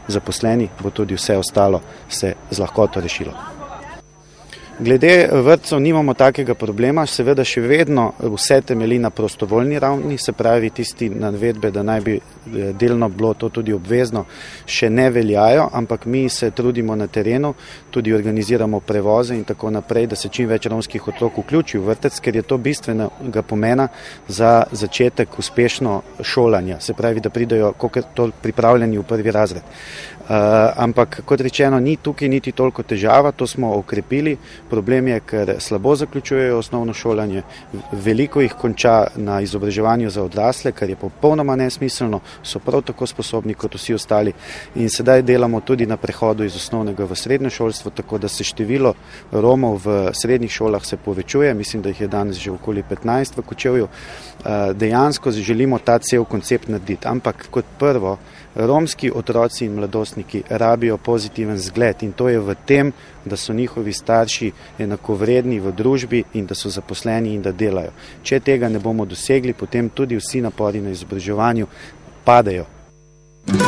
zaposleni, bo tudi vse ostalo se z lahkoto rešilo. Glede vrtcev nimamo takega problema, seveda še vedno vse temelji na prostovoljni ravni, se pravi tisti navedbe, da naj bi delno bilo to tudi obvezno, še ne veljajo, ampak mi se trudimo na terenu, tudi organiziramo prevoze in tako naprej, da se čim več romskih otrok vključi v vrtec, ker je to bistvenega pomena za začetek uspešno šolanja, se pravi, da pridejo pripravljeni v prvi razred. Ampak, kot rečeno, ni tukaj niti toliko težava, to smo okrepili. Problem je, ker slabo zaključujejo osnovno šolanje, veliko jih konča na izobraževanju za odrasle, kar je popolnoma nesmiselno, so prav tako sposobni kot vsi ostali in sedaj delamo tudi na prehodu iz osnovnega v srednje šolstvo, tako da se število Romov v srednjih šolah se povečuje, mislim, da jih je danes že okoli 15 v Kočevju. Dejansko želimo ta cel koncept narediti, ampak kot prvo, romski otroci in mladostniki rabijo pozitiven zgled in to je v tem, da so njihovi starši enakovredni v družbi in da so zaposleni in da delajo. Če tega ne bomo dosegli, potem tudi vsi napori na izobraževanju padajo.